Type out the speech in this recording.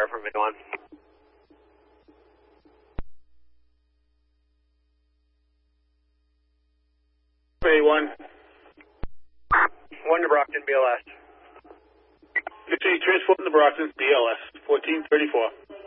from A1. A1. 1 to Brockton, BLS. Victory, transport to Brockton, BLS, 1434.